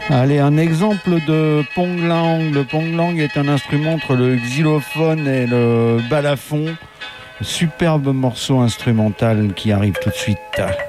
Allez, un exemple de ponglang. Le ponglang est un instrument entre le xylophone et le balafon. Superbe morceau instrumental qui arrive tout de suite.